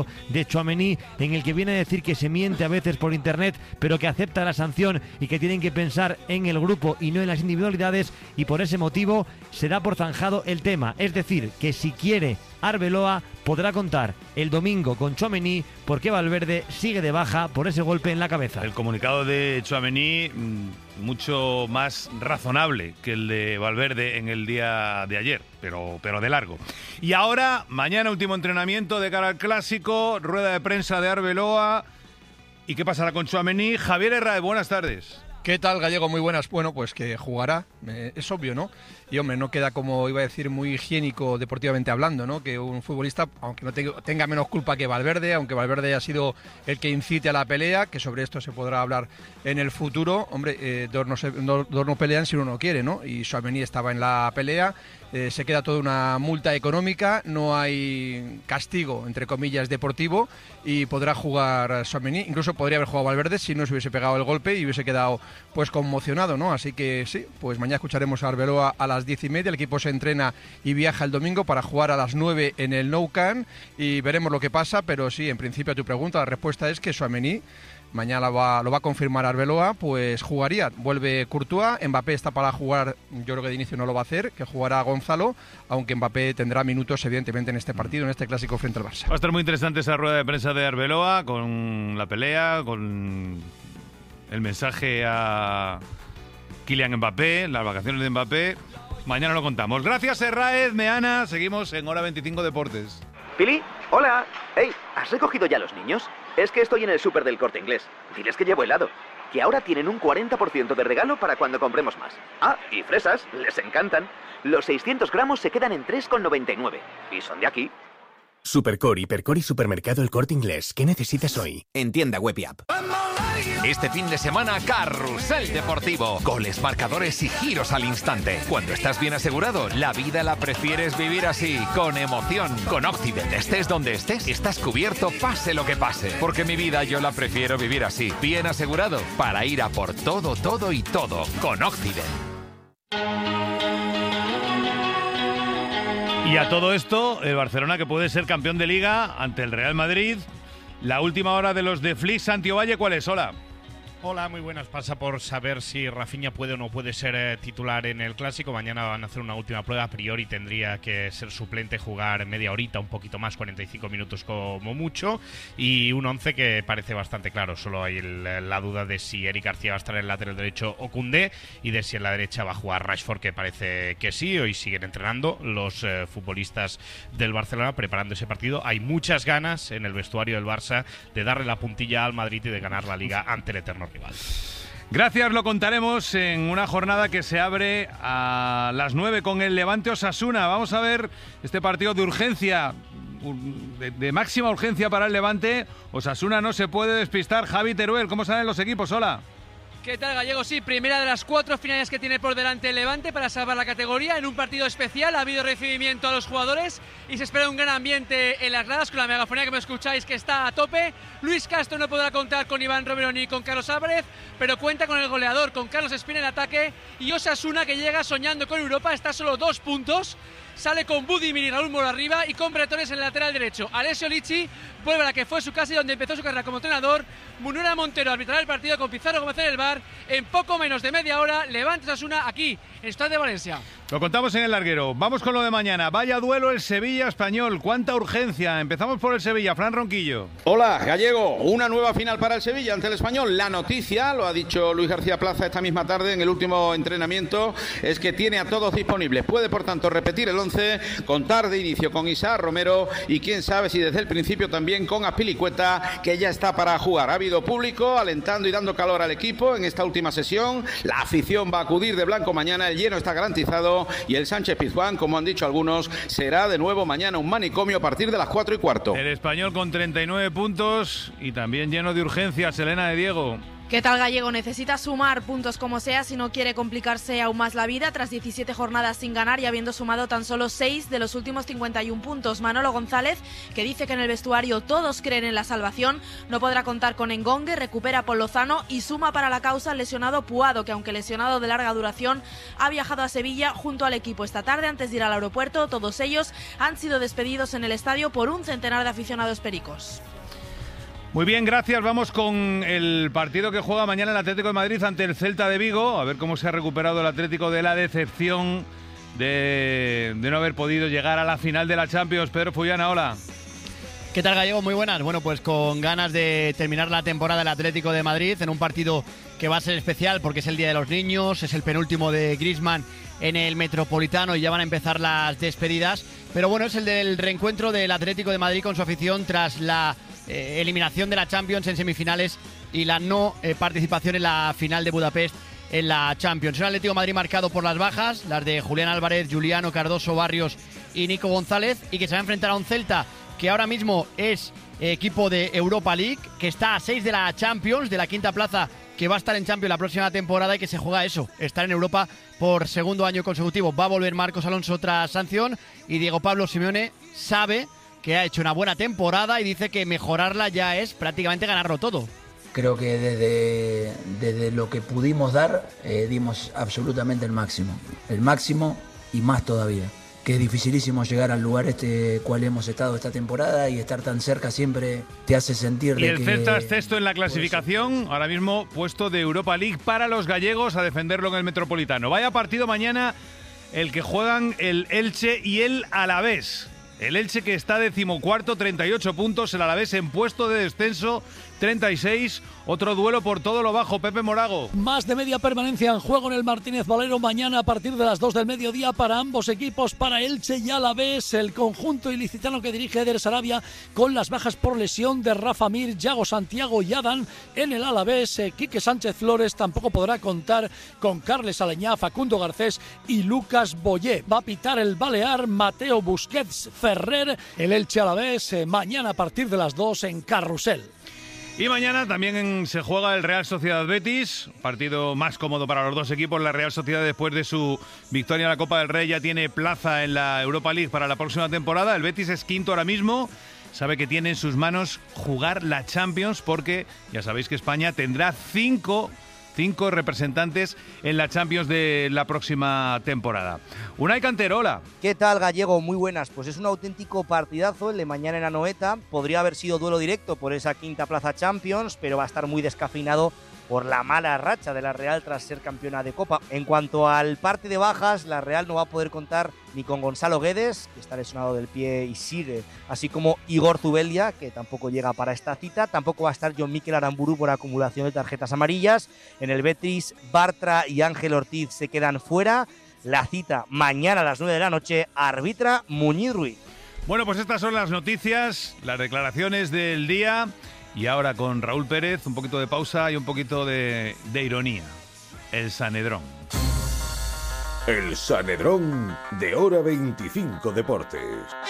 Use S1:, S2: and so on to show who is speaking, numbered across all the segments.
S1: de Tchouaméni, en el que viene a decir que se miente a veces por internet, pero que acepta la sanción y que tienen que pensar en el grupo y no en las individualidades, y por ese motivo se da por zanjado el tema. Es decir, que si quiere Arbeloa podrá contar el domingo con Tchouaméni, porque Valverde sigue de baja por ese golpe en la cabeza.
S2: El comunicado de Tchouaméni mucho más razonable que el de Valverde en el día de ayer, pero de largo. Y ahora, mañana último entrenamiento de cara al Clásico, rueda de prensa de Arbeloa. ¿Y qué pasará con Tchouaméni? Javier Herráez, buenas tardes.
S3: ¿Qué tal, Gallego? Muy buenas. Bueno, pues que jugará, es obvio, ¿no? Y, hombre, no queda, como iba a decir, muy higiénico deportivamente hablando, ¿no? Que un futbolista, aunque no tenga menos culpa que Valverde, aunque Valverde haya sido el que incite a la pelea, que sobre esto se podrá hablar en el futuro, hombre, dos no pelean si uno no quiere, ¿no? Y Tchouaméni estaba en la pelea, se queda toda una multa económica, no hay castigo, entre comillas, deportivo, y podrá jugar Tchouaméni. Incluso podría haber jugado Valverde si no se hubiese pegado el golpe y hubiese quedado pues conmocionado, ¿no? Así que sí, pues mañana escucharemos a Arbeloa a las 10:30. El equipo se entrena y viaja el domingo para jugar a las 9 en el Nou Camp y veremos lo que pasa, pero sí, en principio a tu pregunta la respuesta es que Tchouaméni mañana lo va a confirmar Arbeloa, pues jugaría. Vuelve Courtois, Mbappé está para jugar, yo creo que de inicio no lo va a hacer, que jugará Gonzalo, aunque Mbappé tendrá minutos evidentemente en este partido, en este clásico frente al Barça.
S2: Va a estar muy interesante esa rueda de prensa de Arbeloa, con la pelea, con el mensaje a Kylian Mbappé, las vacaciones de Mbappé. Mañana lo contamos. Gracias, Herráez, Meana. Seguimos en Hora 25 Deportes.
S4: Pili, hola. Hey, ¿has recogido ya los niños? Es que estoy en el súper del Corte Inglés. Diles que llevo helado. Que ahora tienen un 40% de regalo para cuando compremos más. Ah, y fresas, les encantan. Los 600 gramos se quedan en 3,99. Y son de aquí.
S5: Supercore, Hipercore y Supermercado El Corte Inglés. ¿Qué necesitas hoy?
S6: En tienda web y app. Este fin de semana, Carrusel Deportivo. Goles, marcadores y giros al instante. Cuando estás bien asegurado, la vida la prefieres vivir así, con emoción. Con Occident, estés donde estés, estás cubierto, pase lo que pase. Porque mi vida yo la prefiero vivir así, bien asegurado, para ir a por todo, todo y todo. Con Occident.
S2: Y a todo esto, el Barcelona, que puede ser campeón de Liga ante el Real Madrid. La última hora de los de Flix, Santi Ovalle, ¿cuál es? Hola.
S7: Hola, muy buenas. Pasa por saber si Rafinha puede o no puede ser titular en el Clásico. Mañana van a hacer una última prueba. A priori tendría que ser suplente, jugar media horita, un poquito más, 45 minutos como mucho. Y un 11 que parece bastante claro. Solo hay la duda de si Eric García va a estar en el lateral derecho o Koundé, y de si en la derecha va a jugar Rashford, que parece que sí. Hoy siguen entrenando los futbolistas del Barcelona preparando ese partido. Hay muchas ganas en el vestuario del Barça de darle la puntilla al Madrid y de ganar la Liga ante el eterno rival.
S2: Gracias, lo contaremos en una jornada que se abre a las 9 con el Levante Osasuna. Vamos a ver este partido de urgencia, de máxima urgencia para el Levante. Osasuna no se puede despistar. Javi Teruel, ¿cómo salen los equipos? Hola.
S8: ¿Qué tal, Gallego? Sí, primera de las 4 finales que tiene por delante el Levante para salvar la categoría. En un partido especial ha habido recibimiento a los jugadores y se espera un gran ambiente en las gradas, con la megafonía que me escucháis que está a tope. Luis Castro no podrá contar con Iván Romero ni con Carlos Álvarez, pero cuenta con el goleador, con Carlos Espina en ataque, y Osasuna, que llega soñando con Europa, está a solo 2 puntos. Sale con Budimir y Raúl Moro arriba y con Bretones en el lateral derecho. Alessio Licci vuelve a la que fue su casa y donde empezó su carrera como entrenador. Munera Montero arbitrará el partido con Pizarro Gómez en el bar. En poco menos de media hora, Levante Osasuna aquí, en Estado de Valencia.
S2: Lo contamos en el larguero. Vamos con lo de mañana. Vaya duelo el Sevilla-Español. ¿Cuánta urgencia? Empezamos por el Sevilla. Fran Ronquillo.
S9: Hola, Gallego. Una nueva final para el Sevilla ante el Español. La noticia, lo ha dicho Luis García Plaza esta misma tarde en el último entrenamiento, es que tiene a todos disponibles. Puede, por tanto, repetir el 11, contar de inicio con Isaac Romero y quién sabe si desde el principio también con Azpilicueta, que ya está para jugar. Ha habido público alentando y dando calor al equipo en esta última sesión. La afición va a acudir de blanco mañana. El lleno está garantizado y el Sánchez Pizjuán, como han dicho algunos, será de nuevo mañana un manicomio a partir de las 4:15.
S2: El Español con 39 puntos y también lleno de urgencias. Elena de Diego.
S10: ¿Qué tal, Gallego? Necesita sumar puntos como sea si no quiere complicarse aún más la vida tras 17 jornadas sin ganar y habiendo sumado tan solo 6 de los últimos 51 puntos. Manolo González, que dice que en el vestuario todos creen en la salvación, no podrá contar con Engongue, recupera a Pol Lozano y suma para la causa el lesionado Puado, que aunque lesionado de larga duración, ha viajado a Sevilla junto al equipo esta tarde antes de ir al aeropuerto. Todos ellos han sido despedidos en el estadio por un centenar de aficionados pericos.
S2: Muy bien, gracias. Vamos con el partido que juega mañana el Atlético de Madrid ante el Celta de Vigo. A ver cómo se ha recuperado el Atlético de la decepción de no haber podido llegar a la final de la Champions. Pedro Fullana, hola.
S11: ¿Qué tal, Gallego? Muy buenas. Bueno, pues con ganas de terminar la temporada del Atlético de Madrid en un partido que va a ser especial porque es el Día de los Niños, es el penúltimo de Griezmann en el Metropolitano y ya van a empezar las despedidas. Pero bueno, es el del reencuentro del Atlético de Madrid con su afición tras la eliminación de la Champions en semifinales y la no participación en la final de Budapest en la Champions. Un Atlético de Madrid marcado por las bajas, las de Julián Álvarez, Juliano, Cardoso, Barrios y Nico González, y que se va a enfrentar a un Celta que ahora mismo es equipo de Europa League, que está a 6 de la Champions, de la quinta plaza, que va a estar en Champions la próxima temporada y que se juega eso, estar en Europa por segundo año consecutivo. Va a volver Marcos Alonso tras sanción y Diego Pablo Simeone sabe que ha hecho una buena temporada y dice que mejorarla ya es prácticamente ganarlo todo.
S12: Creo que desde lo que pudimos dar, dimos absolutamente el máximo y más todavía. Que es dificilísimo llegar al lugar cual hemos estado esta temporada y estar tan cerca siempre te hace sentir
S2: y
S12: de
S2: el
S12: que...
S2: Celta es sexto en la clasificación, ahora mismo puesto de Europa League para los gallegos a defenderlo en el Metropolitano. Vaya partido mañana el que juegan el Elche y el Alavés. El Elche que está 14º, 38 puntos, el Alavés en puesto de descenso, 36. Otro duelo por todo lo bajo, Pepe Morago.
S13: Más de media permanencia en juego en el Martínez Valero mañana a partir de las 2 del mediodía para ambos equipos, para Elche y Alavés. El conjunto ilicitano que dirige Eder Sarabia con las bajas por lesión de Rafa Mir, Yago Santiago y Adán. En el Alavés, Quique Sánchez Flores tampoco podrá contar con Carles Aleñá, Facundo Garcés y Lucas Boyé. Va a pitar el Balear Mateo Busquets Ferrer. El Elche Alavés mañana a partir de las 2 en Carrusel.
S2: Y mañana también se juega el Real Sociedad Betis, partido más cómodo para los dos equipos. La Real Sociedad, después de su victoria en la Copa del Rey, ya tiene plaza en la Europa League para la próxima temporada. El Betis es quinto ahora mismo, sabe que tiene en sus manos jugar la Champions porque ya sabéis que España tendrá cinco representantes en la Champions de la próxima temporada. Unai Canterola.
S14: ¿Qué tal, Gallego? Muy buenas. Pues es un auténtico partidazo el de mañana en Anoeta. Podría haber sido duelo directo por esa quinta plaza Champions, pero va a estar muy descafeinado por la mala racha de la Real tras ser campeona de Copa. En cuanto al parte de bajas, la Real no va a poder contar ni con Gonzalo Guedes, que está lesionado del pie y sigue, así como Igor Zubeldia, que tampoco llega para esta cita. Tampoco va a estar John Mikel Aramburu por acumulación de tarjetas amarillas. En el Betis, Bartra y Ángel Ortiz se quedan fuera. La cita mañana a las 9 de la noche, arbitra Muñiz Ruiz.
S2: Bueno, pues estas son las noticias, las declaraciones del día. Y ahora con Raúl Pérez, un poquito de pausa y un poquito de ironía. El Sanedrón.
S15: El Sanedrón de Hora 25 Deportes.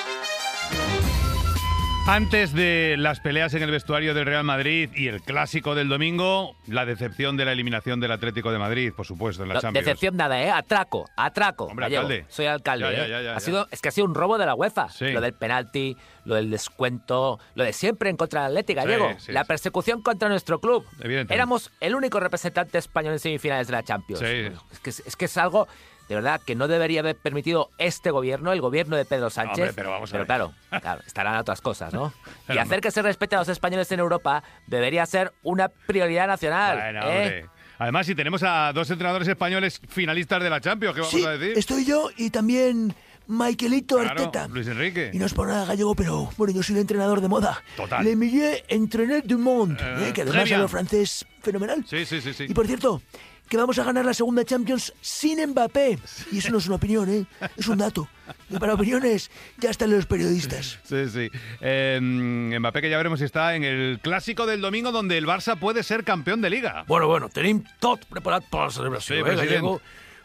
S2: Antes de las peleas en el vestuario del Real Madrid y el clásico del domingo, la decepción de la eliminación del Atlético de Madrid, por supuesto, en la Champions.
S16: Decepción nada, ¿eh? Atraco.
S2: Hombre,
S16: Gallego.
S2: alcalde.
S16: Soy alcalde.
S2: Ya.
S16: Es que ha sido un robo de la UEFA.
S2: Sí.
S16: Lo del penalti, lo del descuento, lo de siempre en contra del Atlético, Gallego.
S2: Sí,
S16: la persecución contra nuestro club.
S2: Evidentemente.
S16: Éramos el único representante español en semifinales de la Champions.
S2: Sí.
S16: Es que es algo... De verdad, que no debería haber permitido este gobierno, el gobierno de Pedro Sánchez.
S2: Hombre, pero vamos a ver.
S16: Claro, estarán otras cosas, ¿no?
S2: Pero
S16: y hacer que se respete a los españoles en Europa debería ser una prioridad nacional.
S2: Bueno, hombre. Además, si tenemos a dos entrenadores españoles finalistas de la Champions, ¿qué vamos a decir?
S17: Estoy yo y también Mikelito Arteta.
S2: Luis Enrique.
S17: Y no es por nada, Gallego, pero bueno, yo soy el entrenador de moda.
S2: Total.
S17: Le Millier Entraîneur du Monde, que además habla francés fenomenal.
S2: Sí.
S17: Y por cierto, que vamos a ganar la segunda Champions sin Mbappé. Y eso no es una opinión, es un dato. Y para opiniones ya están los periodistas.
S2: Sí. Mbappé, que ya veremos si está en el clásico del domingo, donde el Barça puede ser campeón de Liga.
S13: Bueno, tenim tot preparat per la celebració,
S2: Sí, president.
S13: Gallego.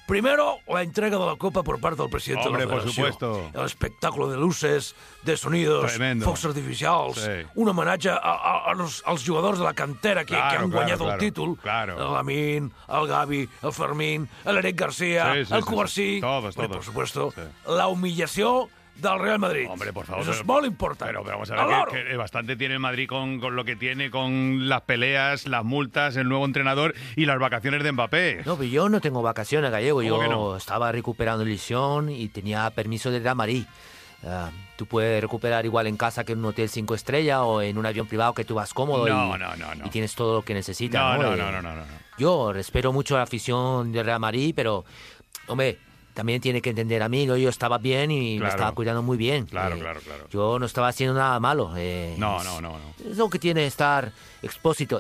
S17: Primero, la entrega de la copa por parte del presidente
S2: Hombre,
S17: de la
S2: por
S17: federación.
S2: supuesto.
S17: El espectáculo de luces, de sonidos,
S2: Tremendo.
S17: focs artificials,
S2: Sí.
S17: un homenatge als jugadors de la cantera que han guanyat el títol.
S2: Claro.
S17: El Lamine, el Gavi, el Fermín, l'Eric García,
S2: Sí, sí,
S17: el
S2: sí,
S17: Cubarsí.
S2: sí. Todos.
S17: Por supuesto, la humillación del Real Madrid.
S2: Hombre, por favor.
S17: Eso es muy importante.
S2: Pero vamos a ver que bastante tiene el Madrid con lo que tiene, con las peleas, las multas, el nuevo entrenador y las vacaciones de Mbappé.
S16: No, pero yo no tengo vacaciones, Gallego.
S2: ¿Cómo que
S16: Yo
S2: no?
S16: estaba recuperando lesión y tenía permiso de Real Madrid. Tú puedes recuperar igual en casa que en un hotel 5 estrellas o en un avión privado que tú vas cómodo
S2: No.
S16: y tienes todo lo que necesitas.
S2: No.
S16: Yo respeto mucho la afición de Real Madrid, pero, hombre, también tiene que entender a mí, ¿no? Yo estaba bien y me
S2: Claro.
S16: estaba cuidando muy bien.
S2: Claro.
S16: Yo no estaba haciendo nada malo.
S2: No.
S16: Es lo que tiene estar expuesto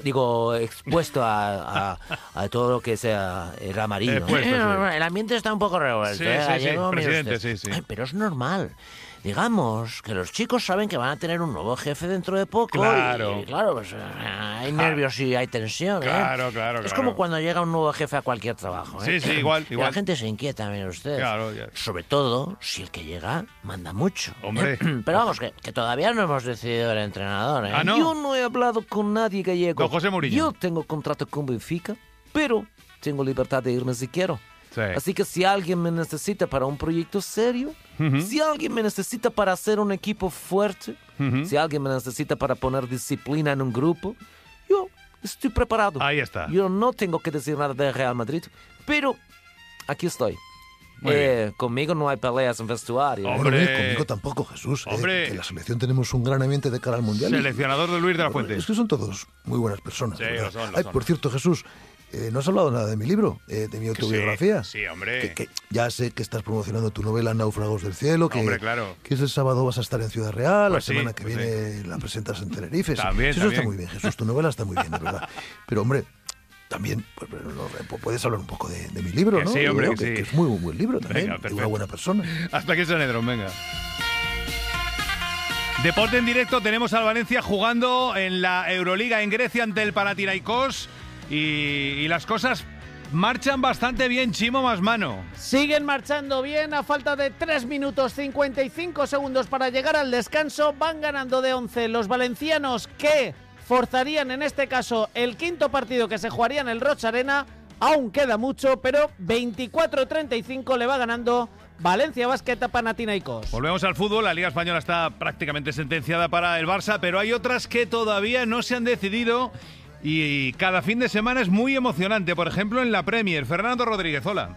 S16: a todo lo que sea el Real Madrid, ¿no?
S2: Expuesto, sí.
S16: El ambiente está un poco revuelto.
S2: Sí,
S16: Gallego, mire
S2: presidente,
S16: usted.
S2: sí.
S16: Ay, pero es normal. Digamos que los chicos saben que van a tener un nuevo jefe dentro de poco.
S2: Claro.
S16: Y claro, pues hay nervios y hay tensión, ¿eh?
S2: Claro.
S16: Es como cuando llega un nuevo jefe a cualquier trabajo, ¿eh?
S2: Sí, igual.
S16: La gente se inquieta, mire usted.
S2: Claro, ya.
S16: Sobre todo si el que llega manda mucho.
S2: Hombre.
S16: Pero vamos, que todavía no hemos decidido el entrenador, ¿eh?
S2: Ah, ¿no?
S16: Yo no he hablado con nadie, Gallego.
S2: Don José Mourinho.
S16: Yo tengo contrato con Benfica, pero tengo libertad de irme si quiero.
S2: Sí.
S16: Así que si alguien me necesita para un proyecto serio,
S2: Ujú.
S16: si alguien me necesita para hacer un equipo fuerte,
S2: Ujú.
S16: si alguien me necesita para poner disciplina en un grupo, yo estoy preparado.
S2: Ahí está.
S16: Yo no tengo que decir nada de Real Madrid, pero aquí estoy.
S2: Muy
S16: Conmigo no hay peleas en vestuario.
S2: Hombre.
S18: Conmigo tampoco, Jesús.
S2: Hombre.
S18: Que en la selección tenemos un gran ambiente de cara al Mundial.
S2: Seleccionador de Luis de la Fuente.
S18: Es que son todos muy buenas personas.
S2: Sí,
S18: ¿verdad?
S2: lo son.
S18: Ay, por cierto, Jesús, no has hablado nada de mi libro, de mi autobiografía.
S2: Sí, hombre.
S18: Que ya sé que estás promocionando tu novela Náufragos del Cielo, que,
S2: Hombre, claro.
S18: que ese sábado vas a estar en Ciudad Real,
S2: Pues
S18: la
S2: sí,
S18: semana que
S2: pues
S18: viene la presentas en Tenerife.
S2: También,
S18: Sí, eso está
S2: también.
S18: muy bien, Jesús, tu novela está muy bien, de verdad. Pero, hombre, también pues, puedes hablar un poco de mi libro,
S2: Que
S18: ¿no?
S2: sí, hombre,
S18: Digo,
S2: que sí.
S18: que es muy buen libro también,
S2: Venga,
S18: de
S2: perfecto.
S18: una buena persona.
S2: Hasta aquí Sanedrón, venga. Deporte en directo, tenemos al Valencia jugando en la Euroliga en Grecia ante el Panathinaikos y las cosas marchan bastante bien, Chimo Masmano.
S19: Siguen marchando bien a falta de 3 minutos 55 segundos para llegar al descanso. Van ganando de 11 los valencianos, que forzarían en este caso el quinto partido que se jugaría en el Roig Arena. Aún queda mucho, pero 24-35 le va ganando Valencia Basket a Panathinaikos.
S2: Volvemos al fútbol, la Liga Española está prácticamente sentenciada para el Barça, pero hay otras que todavía no se han decidido y cada fin de semana es muy emocionante. Por ejemplo, en la Premier, Fernando Rodríguez, hola.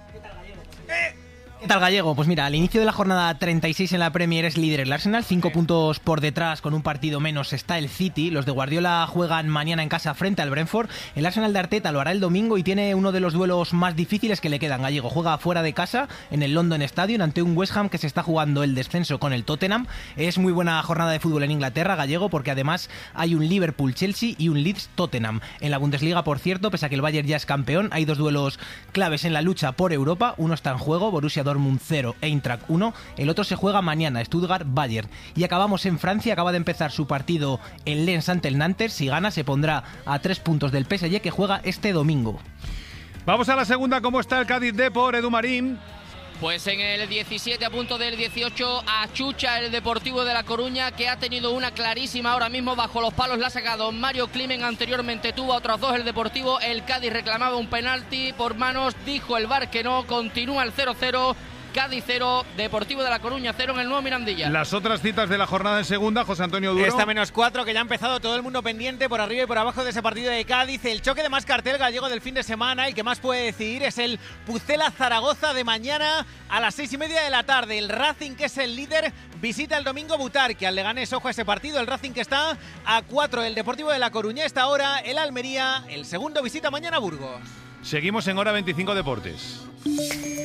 S20: ¿Qué tal, Gallego? Pues mira, al inicio de la jornada 36 en la Premier es líder el Arsenal, 5 puntos por detrás, con un partido menos está el City. Los de Guardiola juegan mañana en casa frente al Brentford. El Arsenal de Arteta lo hará el domingo y tiene uno de los duelos más difíciles que le quedan, Gallego. Juega fuera de casa en el London Stadium ante un West Ham que se está jugando el descenso con el Tottenham. Es muy buena jornada de fútbol en Inglaterra, Gallego, porque además hay un Liverpool-Chelsea y un Leeds-Tottenham. En la Bundesliga, por cierto, pese a que el Bayern ya es campeón, hay dos duelos claves en la lucha por Europa. Uno está en juego, Borussia Dortmund 0, Eintracht 1. El otro se juega mañana, Stuttgart-Bayern. Y acabamos en Francia, acaba de empezar su partido el Lens ante el Nantes. Si gana, se pondrá a 3 puntos del PSG, que juega este domingo.
S2: Vamos a la segunda, ¿cómo está el Cádiz Depor, Edu Marín?
S21: Pues en el 17 a punto del 18 achucha el Deportivo de La Coruña, que ha tenido una clarísima ahora mismo bajo los palos, la ha sacado Mario Climen, anteriormente tuvo a otros dos el Deportivo, el Cádiz reclamaba un penalti por manos, dijo el VAR que no, continúa el 0-0, Cádiz 0, Deportivo de La Coruña 0 en el nuevo Mirandilla.
S2: Las otras citas de la jornada en segunda, José Antonio Duro.
S22: Esta -4, que ya ha empezado todo el mundo pendiente por arriba y por abajo de ese partido de Cádiz. El choque de más cartel, Gallego, del fin de semana, el que más puede decidir es el Pucela-Zaragoza de mañana a las 6:30 de la tarde. El Racing, que es el líder, visita el domingo Butarque al Leganés. Ojo a ese partido, el Racing que está a 4, el Deportivo de La Coruña esta hora, el Almería, el segundo visita mañana a Burgos.
S2: Seguimos en Hora 25 Deportes.